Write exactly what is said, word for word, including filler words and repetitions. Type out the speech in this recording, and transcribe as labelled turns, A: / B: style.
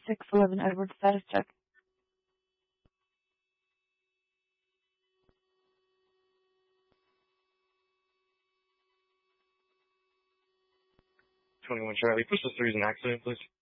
A: six eleven Edward, status check.
B: twenty-one Charlie, push the threes an accident, please.